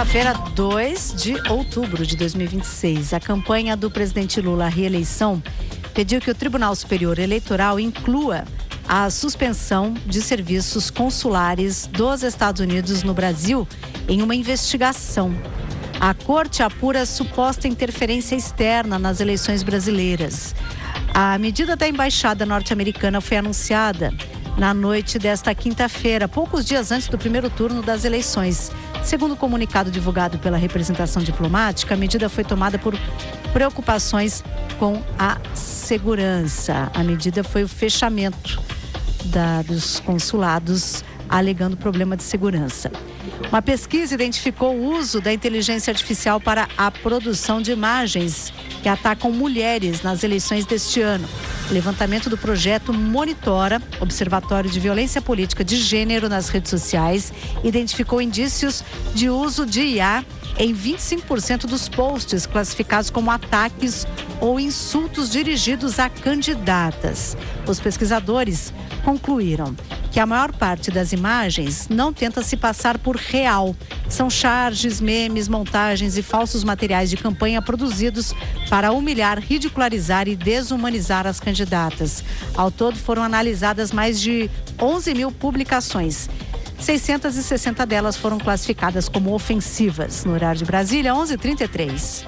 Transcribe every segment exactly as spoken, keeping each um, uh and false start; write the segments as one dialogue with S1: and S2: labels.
S1: quinta-feira, dois de outubro de dois mil e vinte e seis. A campanha do presidente Lula à reeleição pediu que o Tribunal Superior Eleitoral inclua a suspensão de serviços consulares dos Estados Unidos no Brasil em uma investigação. A corte apura suposta interferência externa nas eleições brasileiras. A medida da embaixada norte-americana foi anunciada na noite desta quinta-feira, poucos dias antes do primeiro turno das eleições. Segundo o comunicado divulgado pela representação diplomática, a medida foi tomada por preocupações com a segurança. A medida foi o fechamento da, dos consulados, alegando problema de segurança. Uma pesquisa identificou o uso da inteligência artificial para a produção de imagens que atacam mulheres nas eleições deste ano. O levantamento do projeto Monitora, Observatório de Violência Política de Gênero nas redes sociais, identificou indícios de uso de I A em vinte e cinco por cento dos posts classificados como ataques ou insultos dirigidos a candidatas. Os pesquisadores concluíram que a maior parte das imagens não tenta se passar por real. São charges, memes, montagens e falsos materiais de campanha produzidos para humilhar, ridicularizar e desumanizar as candidatas. Ao todo foram analisadas mais de onze mil publicações. seiscentas e sessenta delas foram classificadas como ofensivas. No horário de Brasília, onze e trinta e três.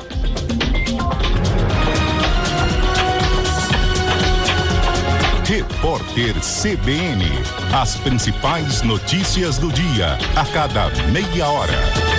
S2: Repórter C B N. As principais notícias do dia, a cada meia hora.